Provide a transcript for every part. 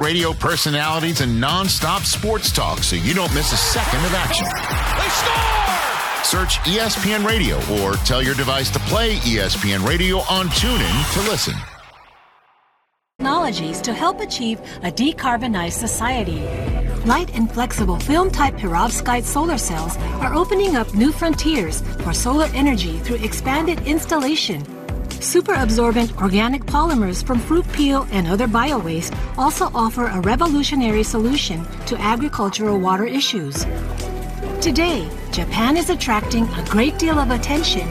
radio personalities, and non-stop sports talk so you don't miss a second of action. They score! Search ESPN Radio or tell your device to play ESPN Radio on TuneIn to listen. Technologies to help achieve a decarbonized society. Light and flexible film-type perovskite solar cells are opening up new frontiers for solar energy through expanded installation. Super-absorbent organic polymers from fruit peel and other bio-waste also offer a revolutionary solution to agricultural water issues. Today, Japan is attracting a great deal of attention.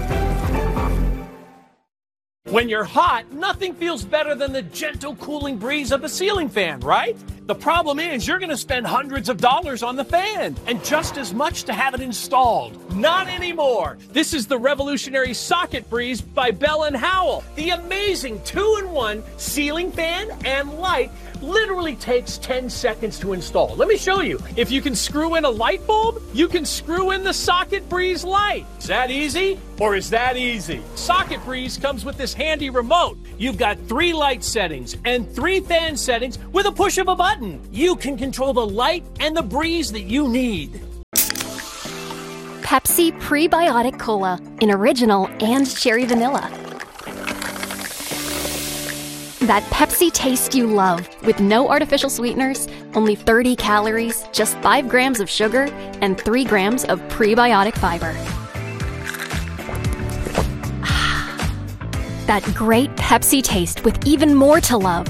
When you're hot, nothing feels better than the gentle cooling breeze of a ceiling fan, right? The problem is you're going to spend hundreds of dollars on the fan and just as much to have it installed. Not anymore. This is the revolutionary Socket Breeze by Bell & Howell. The amazing 2-in-1 ceiling fan and light literally takes 10 seconds to install. Let me show you. If you can screw in a light bulb, you can screw in the Socket Breeze light. Is that easy? Or is that easy? Socket Breeze comes with this handy remote. You've got 3 light settings and 3 fan settings with a push of a button. You can control the light and the breeze that you need. Pepsi Prebiotic Cola in original and cherry vanilla. That Pepsi taste you love with no artificial sweeteners, only 30 calories, just 5 grams of sugar, and 3 grams of prebiotic fiber. That great Pepsi taste with even more to love.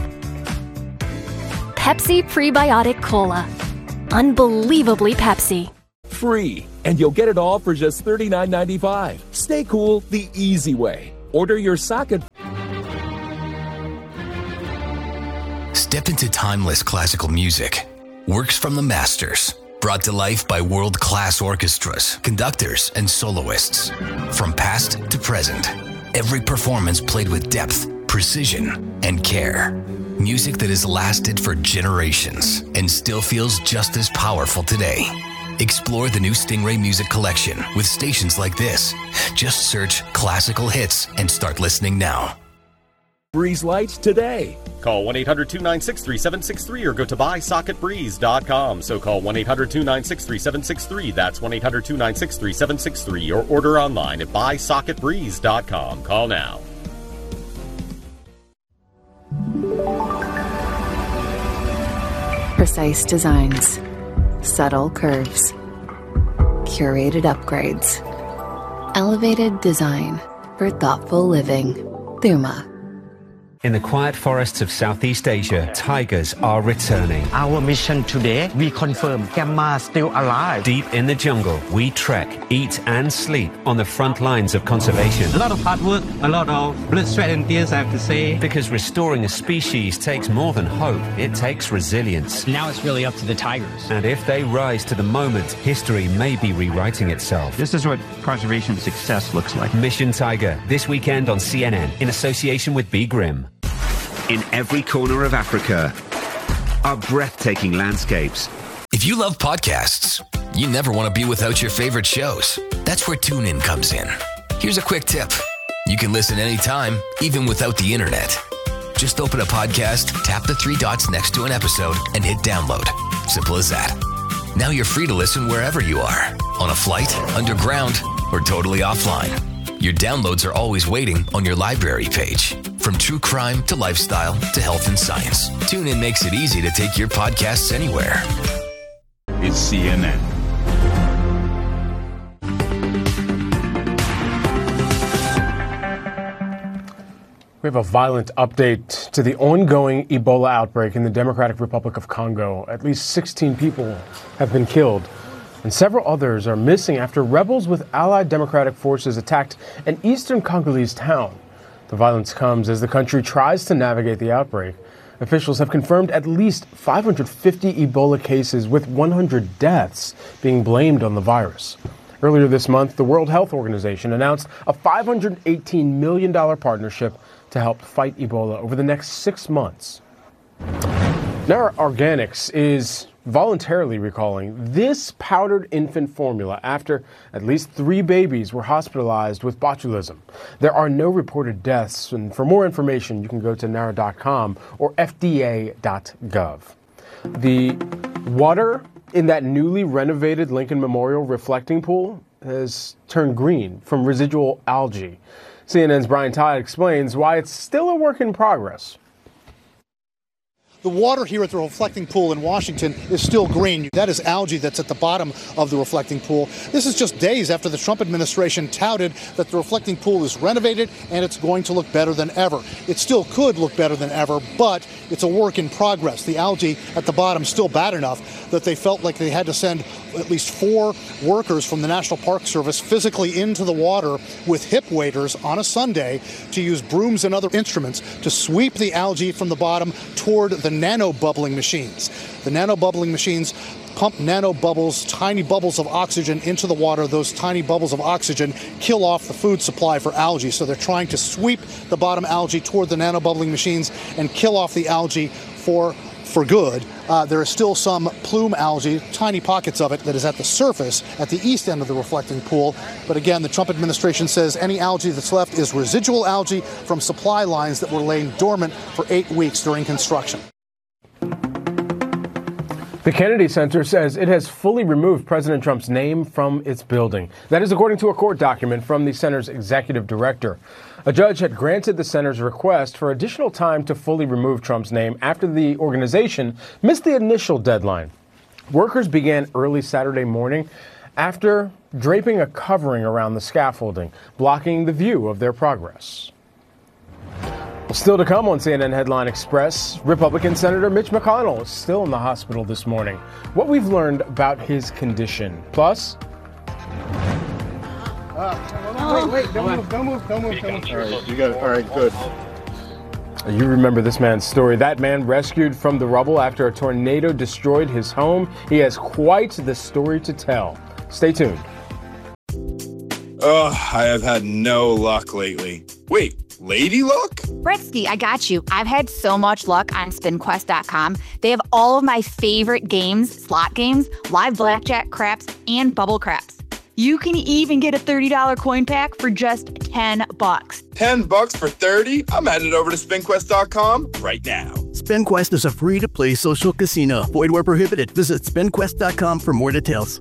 Pepsi Prebiotic Cola. Unbelievably Pepsi. Free, and you'll get it all for just $39.95. Stay cool the easy way. Order your Socket. Step into timeless classical music. Works from the masters. Brought to life by world-class orchestras, conductors, and soloists. From past to present. Every performance played with depth, precision, and care. Music that has lasted for generations and still feels just as powerful today. Explore the new Stingray Music Collection with stations like this. Just search classical hits and start listening now. Breeze lights today. Call 1-800-296-3763 or go to buysocketbreeze.com. So call 1-800-296-3763. That's 1-800-296-3763 or order online at buysocketbreeze.com. Call now. Precise designs, subtle curves, curated upgrades, elevated design for thoughtful living. Thuma. In the quiet forests of Southeast Asia, tigers are returning. Our mission today, we confirm Gamma still alive. Deep in the jungle, we trek, eat and sleep on the front lines of conservation. A lot of hard work, a lot of blood, sweat and tears, I have to say. Because restoring a species takes more than hope, it takes resilience. Now it's really up to the tigers. And if they rise to the moment, history may be rewriting itself. This is what conservation success looks like. Mission Tiger, this weekend on CNN, in association with B. Grimm. In every corner of Africa are breathtaking landscapes. If you love podcasts, you never want to be without your favorite shows. That's where TuneIn comes in. Here's a quick tip. You can listen anytime, even without the internet. Just open a podcast, tap the 3 dots next to an episode, and hit download. Simple as that. Now you're free to listen wherever you are, on a flight, underground, or totally offline. Your downloads are always waiting on your library page. From true crime to lifestyle to health and science, TuneIn makes it easy to take your podcasts anywhere. It's CNN. We have a violent update to the ongoing Ebola outbreak in the Democratic Republic of Congo. At least 16 people have been killed, and several others are missing after rebels with allied democratic forces attacked an eastern Congolese town. The violence comes as the country tries to navigate the outbreak. Officials have confirmed at least 550 Ebola cases, with 100 deaths being blamed on the virus. Earlier this month, the World Health Organization announced a $518 million partnership to help fight Ebola over the next 6 months. Nara Organics is voluntarily recalling this powdered infant formula after at least 3 babies were hospitalized with botulism. There are no reported deaths, and for more information, you can go to nara.com or fda.gov. The water in that newly renovated Lincoln Memorial reflecting pool has turned green from residual algae. CNN's Brian Todd explains why it's still a work in progress. The water here at the reflecting pool in Washington is still green. That is algae that's at the bottom of the reflecting pool. This is just days after the Trump administration touted that the reflecting pool is renovated and it's going to look better than ever. It still could look better than ever, but it's a work in progress. The algae at the bottom is still bad enough that they felt like they had to send at least 4 workers from the National Park Service physically into the water with hip waders on a Sunday to use brooms and other instruments to sweep the algae from the bottom toward the nano bubbling machines. The nano bubbling machines pump nano bubbles, tiny bubbles of oxygen into the water. Those tiny bubbles of oxygen kill off the food supply for algae. So they're trying to sweep the bottom algae toward the nano bubbling machines and kill off the algae for good. There is still some plume algae, tiny pockets of it, that is at the surface at the east end of the reflecting pool. But again, the Trump administration says any algae that's left is residual algae from supply lines that were laying dormant for 8 weeks during construction. The Kennedy Center says it has fully removed President Trump's name from its building. That is according to a court document from the center's executive director. A judge had granted the center's request for additional time to fully remove Trump's name after the organization missed the initial deadline. Workers began early Saturday morning after draping a covering around the scaffolding, blocking the view of their progress. Still to come on CNN Headline Express, Republican Senator Mitch McConnell is still in the hospital this morning. What we've learned about his condition. Plus... Wait, don't move. All right, you got it. All right, good. You remember this man's story. That man rescued from the rubble after a tornado destroyed his home. He has quite the story to tell. Stay tuned. Oh, I have had no luck lately. Wait, lady luck? Britsky, I got you. I've had so much luck on SpinQuest.com. They have all of my favorite games, slot games, live blackjack, craps, and bubble craps. You can even get a $30 coin pack for just $10. $10 for 30? I'm headed over to SpinQuest.com right now. SpinQuest is a free-to-play social casino. Void where prohibited. Visit SpinQuest.com for more details.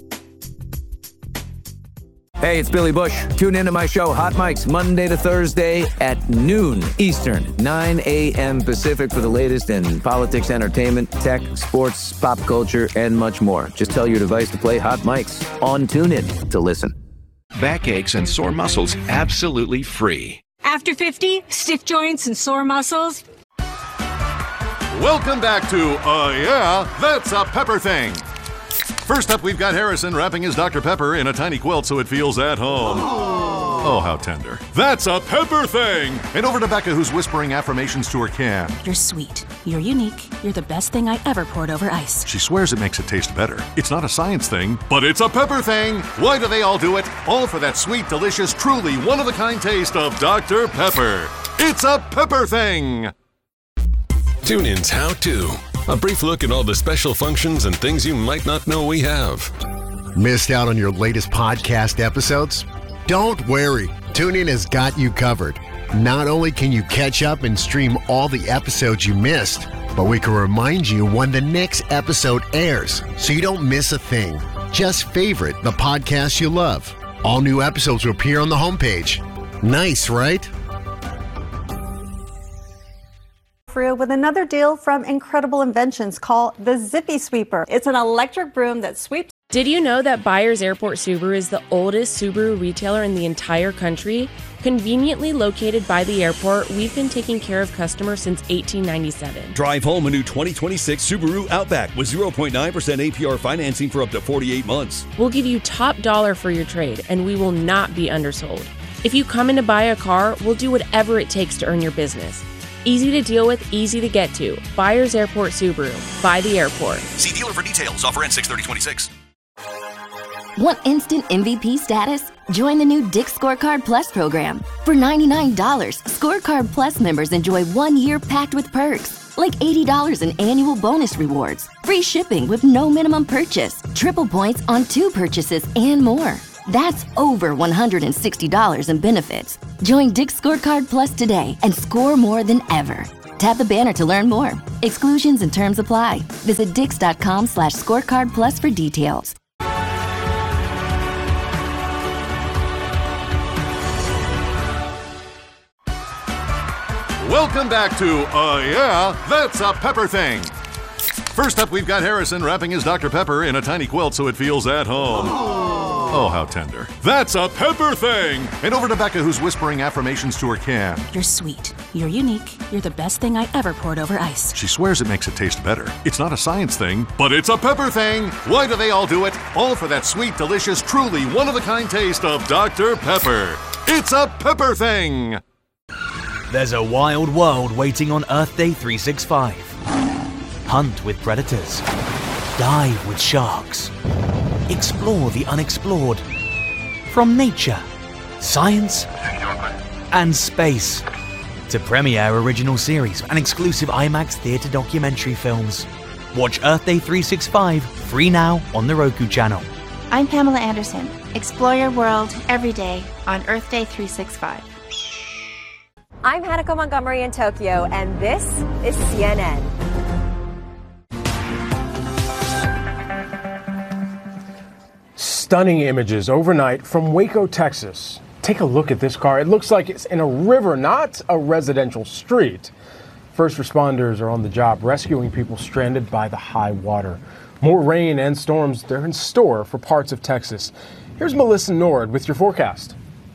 Hey, it's Billy Bush. Tune into my show, Hot Mics, Monday to Thursday at noon Eastern, 9 a.m. Pacific for the latest in politics, entertainment, tech, sports, pop culture, and much more. Just tell your device to play Hot Mics on TuneIn to listen. Backaches and sore muscles, absolutely free. After 50, stiff joints and sore muscles. Welcome back to Yeah, That's a Pepper Thing. First up, we've got Harrison wrapping his Dr. Pepper in a tiny quilt so it feels at home. Oh, how tender. That's a Pepper Thing! And over to Becca, who's whispering affirmations to her can. You're sweet. You're unique. You're the best thing I ever poured over ice. She swears it makes it taste better. It's not a science thing, but it's a Pepper Thing! Why do they all do it? All for that sweet, delicious, truly one-of-a-kind taste of Dr. Pepper. It's a Pepper Thing! TuneIn's How To. A brief look at all the special functions and things you might not know we have. Missed out on your latest podcast episodes? Don't worry. TuneIn has got you covered. Not only can you catch up and stream all the episodes you missed, but we can remind you when the next episode airs so you don't miss a thing. Just favorite the podcast you love. All new episodes will appear on the homepage. Nice, right? With another deal from Incredible Inventions called the Zippy Sweeper. It's an electric broom that sweeps. Did you know that Byers Airport Subaru is the oldest Subaru retailer in the entire country? Conveniently located by the airport, we've been taking care of customers since 1897. Drive home a new 2026 Subaru Outback with 0.9% APR financing for up to 48 months. We'll give you top dollar for your trade, and we will not be undersold. If you come in to buy a car, we'll do whatever it takes to earn your business. Easy to deal with, easy to get to. Byers Airport Subaru. By the airport. See dealer for details. Offer ends 6/30/26. Want instant MVP status? Join the new Dick's Scorecard Plus program. For $99, Scorecard Plus members enjoy 1 year packed with perks, like $80 in annual bonus rewards, free shipping with no minimum purchase, triple points on 2 purchases, and more. That's over $160 in benefits. Join Dick's Scorecard Plus today and score more than ever. Tap the banner to learn more. Exclusions and terms apply. Visit Dix.com/scorecard+ for details. Welcome back to Yeah, That's a Pepper Thing. First up, we've got Harrison wrapping his Dr. Pepper in a tiny quilt so it feels at home. Oh, how tender. That's a Pepper Thing! And over to Becca, who's whispering affirmations to her can. You're sweet. You're unique. You're the best thing I ever poured over ice. She swears it makes it taste better. It's not a science thing, but it's a pepper thing. Why do they all do it? All for that sweet, delicious, truly one-of-a-kind taste of Dr. Pepper. It's a Pepper Thing! There's a wild world waiting on Earth Day 365. Hunt with predators. Dive with sharks. Explore the unexplored. From nature, science, and space. To premiere original series and exclusive IMAX theatre documentary films. Watch Earth Day 365 free now on the Roku channel. I'm Pamela Anderson. Explore your world every day on Earth Day 365. I'm Hanako Montgomery in Tokyo, and this is CNN. Stunning images overnight from Waco, Texas. Take a look at this car. It looks like it's in a river, not a residential street. First responders are on the job rescuing people stranded by the high water. More rain and storms, they're in store for parts of Texas. Here's Melissa Nord with your forecast.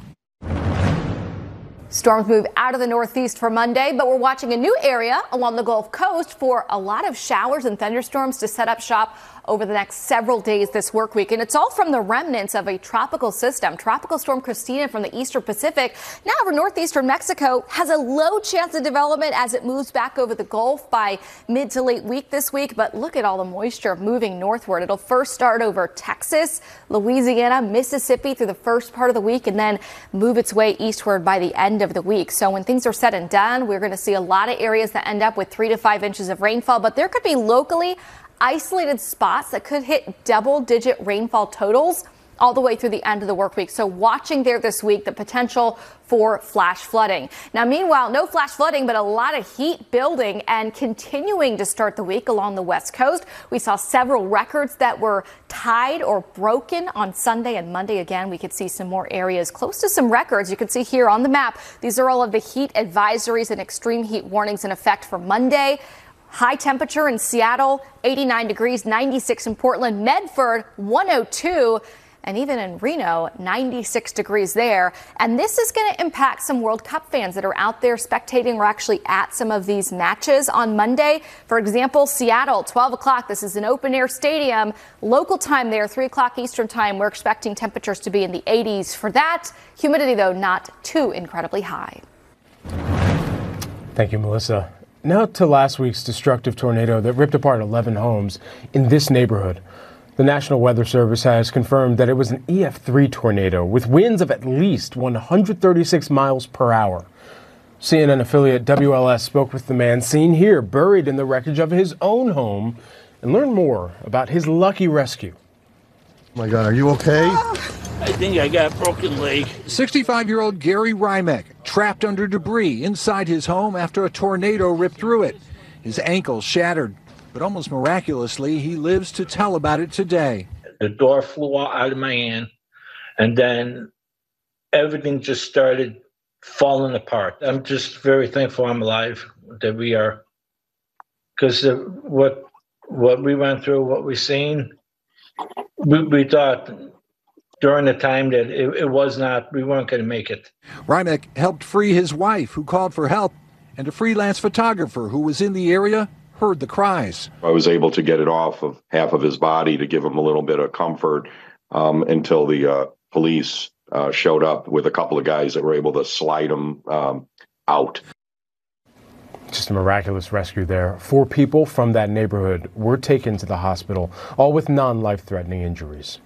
Storms move out of the northeast for Monday, but we're watching a new area along the Gulf Coast for a lot of showers and thunderstorms to set up shop over the next several days this work week. And it's all from the remnants of a tropical system. Tropical Storm Christina from the eastern Pacific, now over northeastern Mexico, has a low chance of development as it moves back over the Gulf by mid to late week this week. But look at all the moisture moving northward. It'll first start over Texas, Louisiana, Mississippi through the first part of the week and then move its way eastward by the end of the week. So when things are said and done, we're going to see a lot of areas that end up with 3 to 5 inches of rainfall, but there could be locally isolated spots that could hit double-digit rainfall totals all the way through the end of the work week. So watching there this week, the potential for flash flooding. Now, meanwhile, no flash flooding, but a lot of heat building and continuing to start the week along the West Coast. We saw several records that were tied or broken on Sunday and Monday. Again, we could see some more areas close to some records. You can see here on the map, these are all of the heat advisories and extreme heat warnings in effect for Monday. High temperature in Seattle, 89 degrees, 96 in Portland, Medford, 102. And even in Reno, 96 degrees there. And this is going to impact some World Cup fans that are out there spectating or actually at some of these matches on Monday. For example, Seattle, 12 o'clock. This is an open-air stadium. Local time there, 3 o'clock Eastern time. We're expecting temperatures to be in the 80s for that. Humidity, though, not too incredibly high. Thank you, Melissa. Now to last week's destructive tornado that ripped apart 11 homes in this neighborhood. The National Weather Service has confirmed that it was an EF3 tornado with winds of at least 136 miles per hour. CNN affiliate WLS spoke with the man seen here buried in the wreckage of his own home and learned more about his lucky rescue. Oh my God, are you okay? I think I got a broken leg. 65-year-old Gary Rymek trapped under debris inside his home after a tornado ripped through it. His ankle shattered, but almost miraculously, he lives to tell about it today. The door flew out of my hand, and then everything just started falling apart. I'm just very thankful I'm alive, that we are, because what we went through, what we've seen, we thought during the time that we weren't going to make it. Rymek helped free his wife, who called for help, and a freelance photographer who was in the area heard the cries. I was able to get it off of half of his body to give him a little bit of comfort until the police showed up with a couple of guys that were able to slide him out. Just a miraculous rescue there. 4 people from that neighborhood were taken to the hospital, all with non-life-threatening injuries.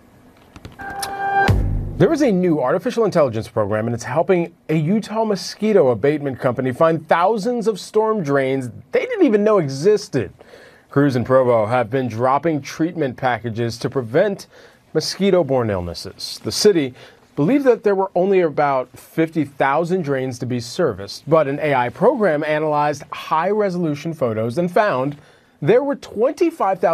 There is a new artificial intelligence program, and it's helping a Utah mosquito abatement company find thousands of storm drains they didn't even know existed. Crews in Provo have been dropping treatment packages to prevent mosquito-borne illnesses. The city believed that there were only about 50,000 drains to be serviced, but an AI program analyzed high-resolution photos and found there were 25,000